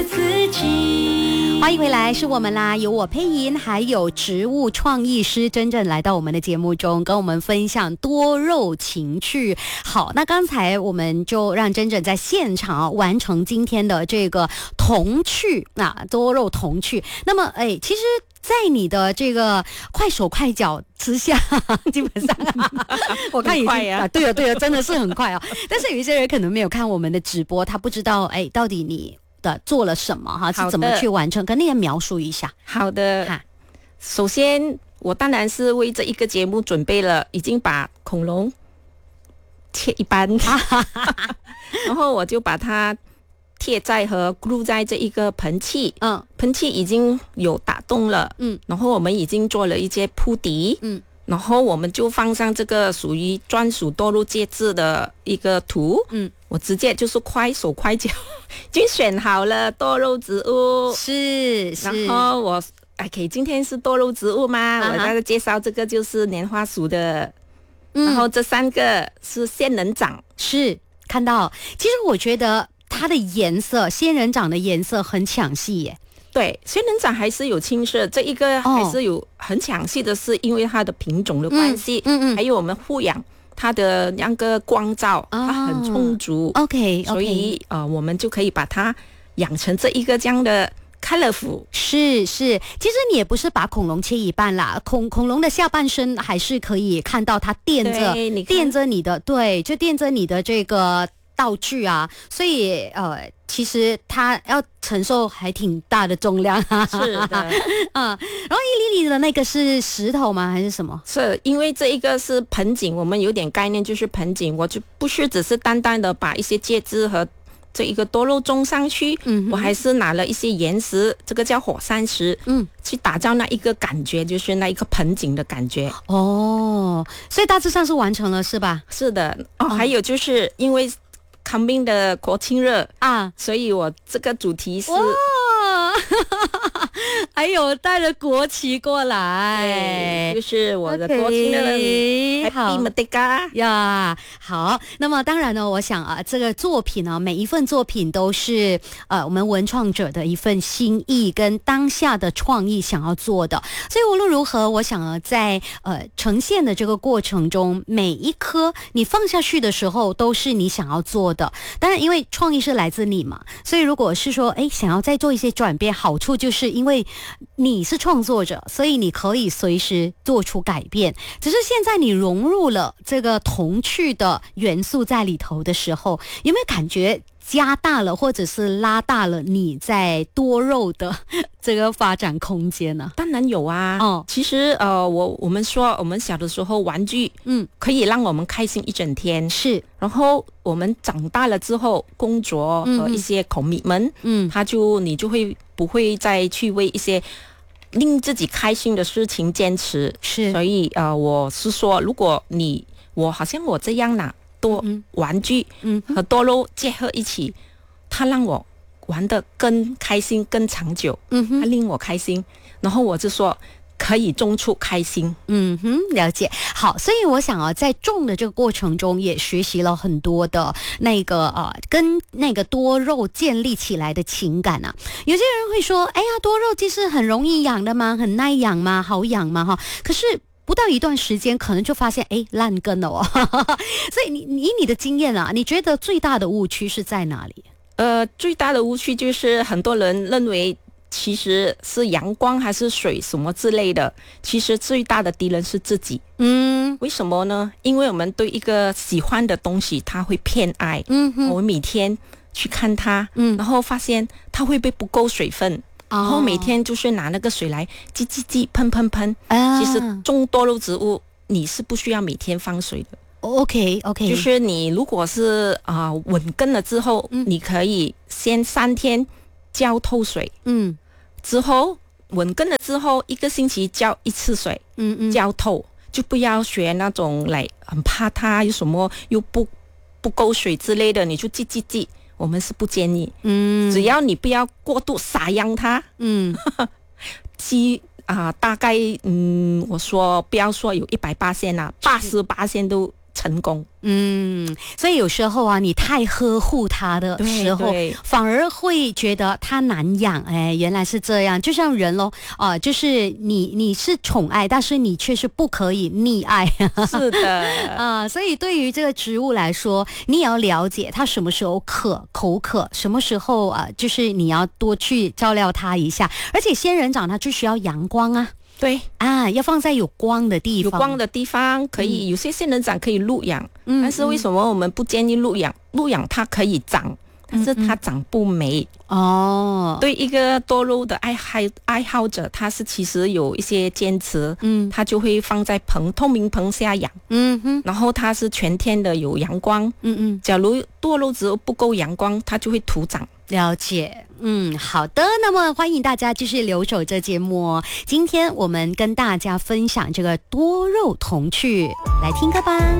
欢迎回来，是我们啦，有我佩莹，还有植物创意师真正来到我们的节目中，跟我们分享多肉情趣。好，那刚才我们就让真正在现场完成今天的这个童趣多肉童趣。那么其实在你的这个快手快脚之下，基本上我看已经快呀对了，真的是很快哦。但是有一些人可能没有看我们的直播，他不知道到底你的做了什么哈，是怎么去完成？跟你也描述一下。 好的，首先我当然是为这一个节目准备了，已经把恐龙切一半，然后我就把它贴在和 glue 在这一个盆器，盆器已经有打洞了，然后我们已经做了一些铺底，然后我们就放上这个属于专属多肉介质的一个图，我直接就是快手快脚已经选好了多肉植物， 是， 然后我OK， 今天是多肉植物嘛，我在介绍这个就是莲花属的，然后这3个是仙人掌， 是看到，其实我觉得它的颜色，仙人掌的颜色很抢戏耶。 对，仙人掌还是有青色，这一个还是有很抢戏的，是因为它的品种的关系，还有我们护养它的那个光照，它很充足 ，OK， 所以我们就可以把它养成这一个这样的 colorful。 是，其实你也不是把恐龙切一半啦，恐龙的下半身还是可以看到它垫着你的，对，就垫着你的这个道具啊，所以其实它要承受还挺大的重量， 是的， 然后一粒粒的那个是石头吗？还是什么？ 是因为这一个是盆景，我们有点概念就是盆景，我就不是只是单单的把一些介质和这一个多肉种上去，我还是拿了一些岩石，这个叫火山石，去打造那一个感觉，就是那一个盆景的感觉。 所以大致上是完成了是吧？ 是的，还有就是因为coming的国庆日所以我这个主题是还有带了国旗过来， 就是我的国庆日Happy Merdeka 呀。好，那么当然呢，我想这个作品呢，每一份作品都是我们文创者的一份心意跟当下的创意想要做的，所以无论如何，我想在呈现的这个过程中，每一颗你放下去的时候，都是你想要做的。当然，因为创意是来自你嘛，所以如果是说想要再做一些转变，好处就是因为你是创作者，所以你可以随时做出改变。只是现在你融入了这个童趣的元素在里头的时候，有没有感觉加大了或者是拉大了你在多肉的这个发展空间呢？ 当然有啊。其实我们说我们小的时候玩具可以让我们开心一整天， 是， 然后我们长大了之后工作和一些commitment，你就会不会再去为一些令自己开心的事情坚持， 是， 所以我是说，如果我好像我这样拿多玩具和多肉结合一起，它让我玩得更开心更长久，它令我开心，然后我就说可以种出开心。 了解。好，所以我想在种的这个过程中也学习了很多的那个跟那个多肉建立起来的情感啊。有些人会说，哎呀，多肉其实很容易养的吗？很耐养吗？好养吗？哈，可是不到一段时间可能就发现烂根了哦。所以你的经验啊，你觉得最大的误区是在哪里？ 最大的误区就是很多人认为其实是阳光还是水什么之类的，其实最大的敌人是自己。为什么呢？因为我们对一个喜欢的东西它会偏爱，我们每天去看它，然后发现它会不够水分，然后每天就是拿那个水来挤喷，其实种多肉植物你是不需要每天放水的。 OK， 就是你如果是稳根了之后，你可以先3天浇透水，之后稳根了之后1个星期浇1次水，浇透，就不要学那种来很怕它有什么又不够水之类的，你就挤，我们是不建议。只要你不要过度撒养它，大概我说不要说有100%啦，80%都成功。 所以有时候啊，你太呵护它的时候，反而会觉得它难养。原来是这样，就像人咯，就是你是宠爱，但是你却是不可以溺爱。 是的， 所以对于这个植物来说，你也要了解它什么时候口渴，什么时候就是你要多去照料它一下。而且仙人掌它就需要阳光啊。 对要放在有光的地方， 有光的地方可以，有些仙人掌可以露养，但是为什么我们不建议露养？露养它可以长，但是它长不美。对一个多肉的爱好者，他是其实有一些坚持，他就会放在透明棚下养，然后它是全天的有阳光，假如多肉植物不够阳光，它就会徒长。 了解。好的，那么欢迎大家继续留守这节目今天我们跟大家分享这个多肉童趣，来听歌吧。